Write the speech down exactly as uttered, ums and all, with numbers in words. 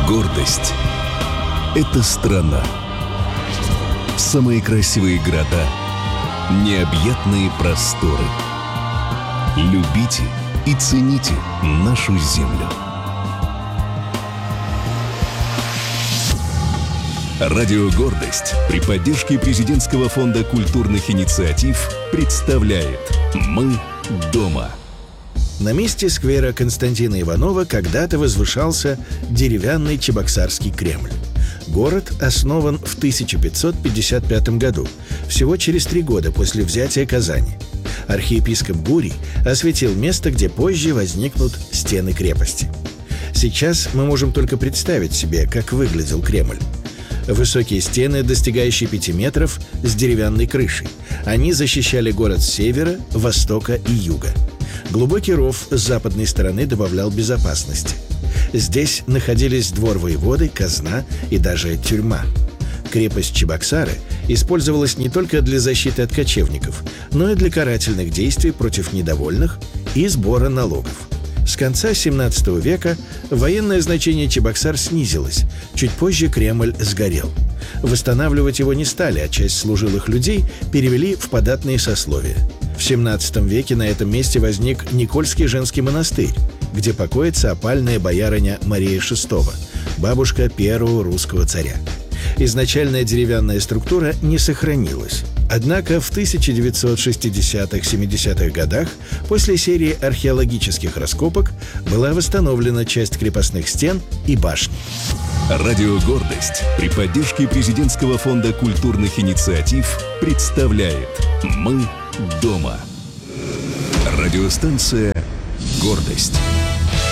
Гордость – это страна. Самые красивые города, необъятные просторы. Любите и цените нашу землю. Радио «Гордость» при поддержке Президентского фонда культурных инициатив представляет «Мы дома». На месте сквера Константина Иванова когда-то возвышался деревянный Чебоксарский Кремль. Город основан в тысяча пятьсот пятьдесят пятом году, всего через три года после взятия Казани. Архиепископ Гурий осветил место, где позже возникнут стены крепости. Сейчас мы можем только представить себе, как выглядел Кремль. Высокие стены, достигающие пяти метров, с деревянной крышей. Они защищали город с севера, востока и юга. Глубокий ров с западной стороны добавлял безопасности. Здесь находились двор воеводы, казна и даже тюрьма. Крепость Чебоксары использовалась не только для защиты от кочевников, но и для карательных действий против недовольных и сбора налогов. С конца семнадцатого века военное значение Чебоксар снизилось. Чуть позже Кремль сгорел. Восстанавливать его не стали, а часть служилых людей перевели в податные сословия. В семнадцатом веке на этом месте возник Никольский женский монастырь, где покоится опальная боярыня Мария шестая, бабушка первого русского царя. Изначальная деревянная структура не сохранилась. Однако в тысяча девятьсот шестидесятых-семидесятых годах после серии археологических раскопок была восстановлена часть крепостных стен и башни. Радио «Гордость» при поддержке Президентского фонда культурных инициатив представляет «Мы дома». Радиостанция «Гордость».